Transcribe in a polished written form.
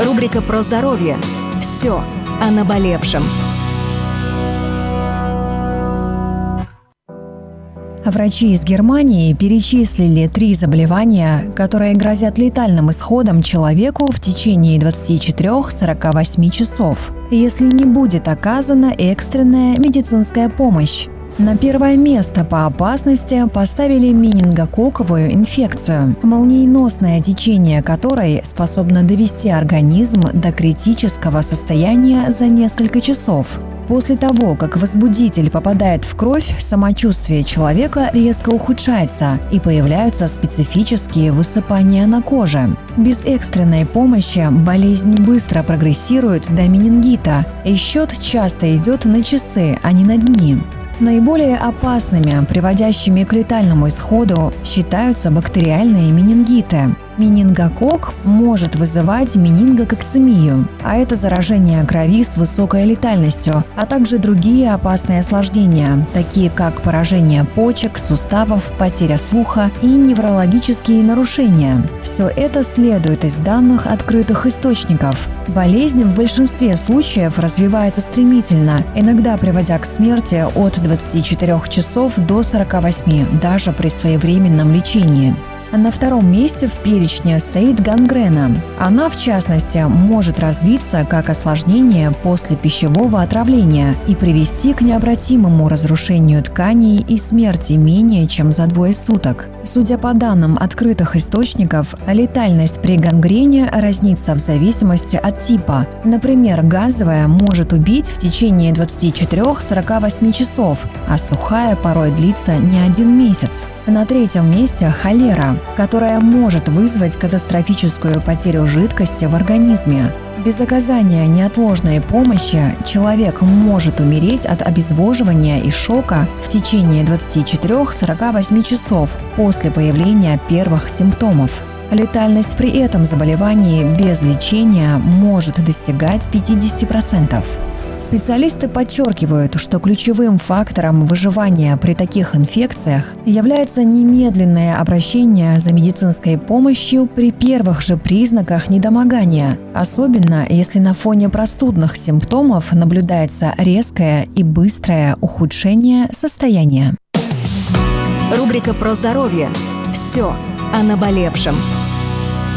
Рубрика про здоровье. Все о наболевшем. Врачи из Германии перечислили 3 заболевания, которые грозят летальным исходом человеку в течение 24-48 часов, если не будет оказана экстренная медицинская помощь. На первое место по опасности поставили менингококковую инфекцию, молниеносное течение которой способно довести организм до критического состояния за несколько часов. После того, как возбудитель попадает в кровь, самочувствие человека резко ухудшается и появляются специфические высыпания на коже. Без экстренной помощи болезнь быстро прогрессирует до менингита, и счет часто идет на часы, а не на дни. Наиболее опасными, приводящими к летальному исходу, считаются бактериальные менингиты. Менингококк может вызывать менингококцемию, а это заражение крови с высокой летальностью, а также другие опасные осложнения, такие как поражение почек, суставов, потеря слуха и неврологические нарушения. Все это следует из данных открытых источников. Болезнь в большинстве случаев развивается стремительно, иногда приводя к смерти от 24 часов до 48, даже при своевременном лечении. На втором месте в перечне стоит гангрена. Она, в частности, может развиться как осложнение после пищевого отравления и привести к необратимому разрушению тканей и смерти менее чем за 2 суток. Судя по данным открытых источников, летальность при гангрене разнится в зависимости от типа. Например, газовая может убить в течение 24-48 часов, а сухая порой длится не 1 месяц. На третьем месте холера, которая может вызвать катастрофическую потерю жидкости в организме. Без оказания неотложной помощи человек может умереть от обезвоживания и шока в течение 24-48 часов после появления первых симптомов. Летальность при этом заболевании без лечения может достигать 50%. Специалисты подчеркивают, что ключевым фактором выживания при таких инфекциях является немедленное обращение за медицинской помощью при первых же признаках недомогания, особенно если на фоне простудных симптомов наблюдается резкое и быстрое ухудшение состояния. Рубрика про здоровье. Все о наболевшем.